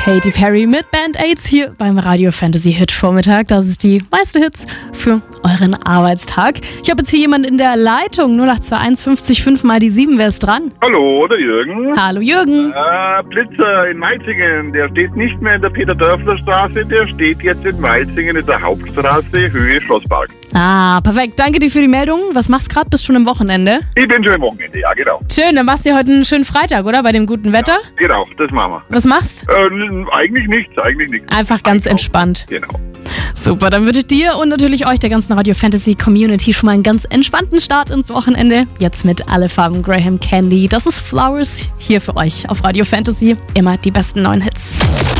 Katy Perry mit Band-Aids hier beim Radio Fantasy Hit Vormittag. Das ist die meiste Hits für euren Arbeitstag. Ich habe jetzt hier jemanden in der Leitung. 0821 50 5 mal die 7. Wer ist dran? Hallo, der Jürgen. Hallo Jürgen. Blitzer in Weizingen, der steht nicht mehr in der Peter-Dörfler-Straße, der steht jetzt in Weizingen in der Hauptstraße, Höhe Schlosspark. Ah, perfekt. Danke dir für die Meldung. Was machst du gerade? Bist schon am Wochenende? Ich bin schon am Wochenende, ja genau. Schön, dann machst du heute einen schönen Freitag, oder? Bei dem guten Wetter? Ja, genau, das machen wir. Was machst? Eigentlich nichts. Einfach ganz entspannt. Genau. Super, dann wünsche ich dir und natürlich euch, der ganzen Radio Fantasy Community, schon mal einen ganz entspannten Start ins Wochenende. Jetzt mit Alle Farben Graham Candy. Das ist Flowers hier für euch auf Radio Fantasy. Immer die besten neuen Hits.